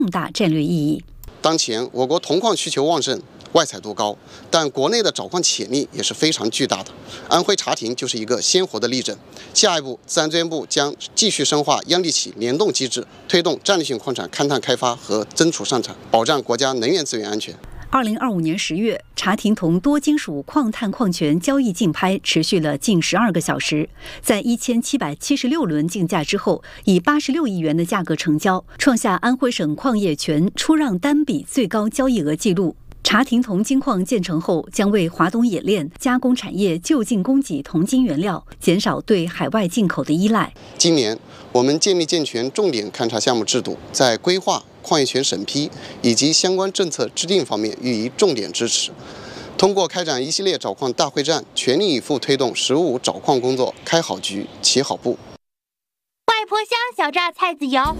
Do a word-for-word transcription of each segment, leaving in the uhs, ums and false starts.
重大战略意义。 当前我国铜矿需求旺盛，外采度高，但国内的找矿潜力也是非常巨大的。安徽茶亭就是一个鲜活的例证。下一步，自然资源部将继续深化央地企联动机制，推动战略性矿产勘探开发和增储上产，保障国家能源资源安全。 二零二五年十月，茶亭铜多金属矿探矿权交易竞拍持续了近十二个小时，在一千七百七十六轮竞价之后，以八十六亿元的价格成交，创下安徽省矿业权出让单笔最高交易额纪录。茶亭铜金矿建成后，将为华东冶炼加工产业就近供给铜金原料，减少对海外进口的依赖。 今年，我们建立健全重点勘查项目制度，在规划、矿业权审批以及相关政策制定方面予以重点支持。通过开展一系列找矿大会战，全力以赴推动“十五五”找矿工作开好局、起好步。 外婆香小榨菜籽油，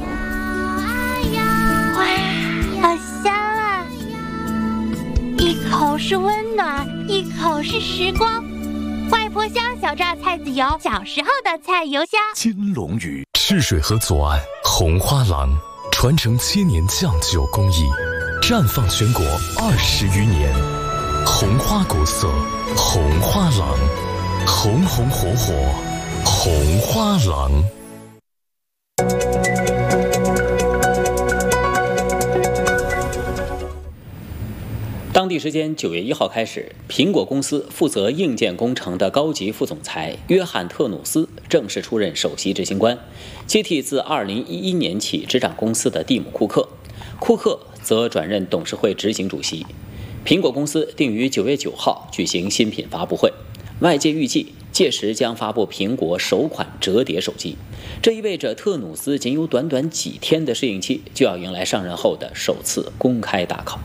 哇，好香啊！一口是温暖，一口是时光。外婆香小榨菜籽油，小时候的菜油香。 金龙鱼，赤水河左岸红花廊，传承千年酱酒工艺，绽放全国二十余年。红花古色，红花廊，红红火火，红花廊。 当地时间九月一号开始，苹果公司负责硬件工程的高级副总裁约翰·特努斯正式出任首席执行官，接替自二零一一年起执掌公司的蒂姆·库克。库克则转任董事会执行主席。苹果公司定于九月九号举行新品发布会，外界预计届时将发布苹果首款折叠手机。这意味着特努斯仅有短短几天的适应期，就要迎来上任后的首次公开大考。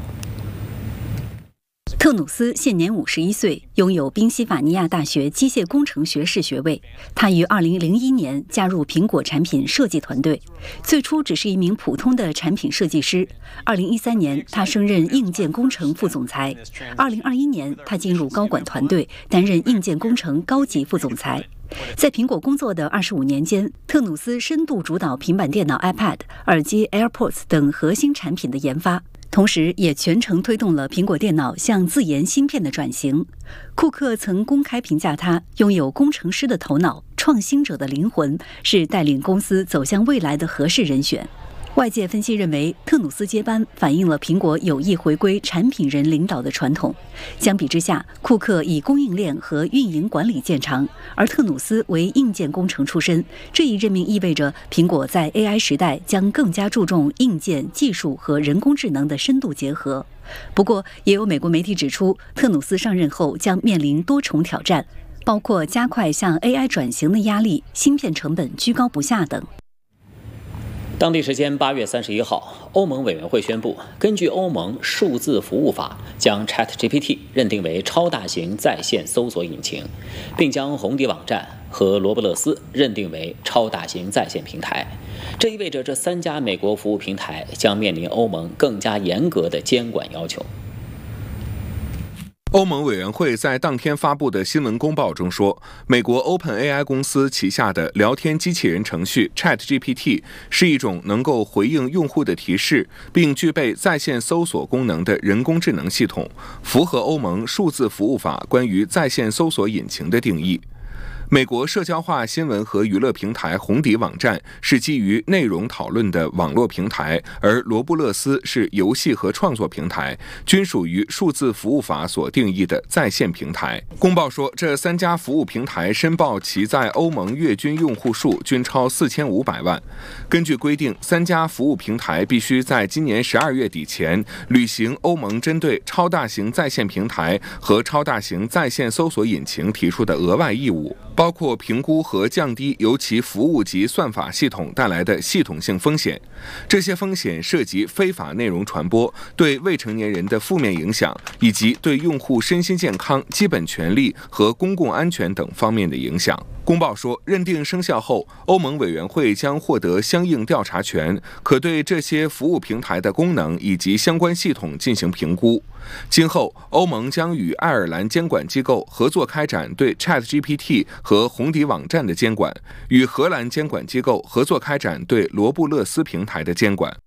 特努斯现年五十一岁，拥有宾夕法尼亚大学机械工程学士学位。他于二零零一年加入苹果产品设计团队，最初只是一名普通的产品设计师。二零一三年，他升任硬件工程副总裁。二零二一年，他进入高管团队，担任硬件工程高级副总裁。在苹果工作的二十五年间，特努斯深度主导平板电脑 iPad、耳机 AirPods 等核心产品的研发。同时也全程推动了苹果电脑向自研芯片的转型。库克曾公开评价他拥有工程师的头脑、创新者的灵魂，是带领公司走向未来的合适人选。外界分析认为，特努斯接班反映了苹果有意回归产品人领导的传统。相比之下，库克以供应链和运营管理见长，而特努斯为硬件工程出身。这一任命意味着苹果在 A I 时代将更加注重硬件技术和人工智能的深度结合。不过，也有美国媒体指出，特努斯上任后将面临多重挑战，包括加快向 A I 转型的压力、芯片成本居高不下等。 当地时间八月三十一号，欧盟委员会宣布，根据欧盟数字服务法，将 ChatGPT 认定为超大型在线搜索引擎，并将红底网站和罗布勒斯认定为超大型在线平台。这意味着这三家美国服务平台将面临欧盟更加严格的监管要求。 欧盟委员会在当天发布的新闻公报中说，美国 OpenAI 公司旗下的聊天机器人程序 ChatGPT 是一种能够回应用户的提示并具备在线搜索功能的人工智能系统，符合欧盟数字服务法关于在线搜索引擎的定义。美国社交化新闻和娱乐平台红底网站是基于内容讨论的网络平台，而罗布勒斯是游戏和创作平台，均属于数字服务法所定义的在线平台。公报说，这三家服务平台申报其在欧盟月均用户数均超四千五百万。根据规定，三家服务平台必须在今年十二月底前履行欧盟针对超大型在线平台和超大型在线搜索引擎提出的额外义务，包括评估和降低由其服务及算法系统带来的系统性风险。这些风险涉及非法内容传播、对未成年人的负面影响，以及对用户身心健康、基本权利和公共安全等方面的影响。公报说，认定生效后，欧盟委员会将获得相应调查权，可对这些服务平台的功能以及相关系统进行评估。今后，欧盟将与爱尔兰监管机构合作开展对 ChatGPT 和红底网站的监管，与荷兰监管机构合作开展对罗布勒斯平台的监管。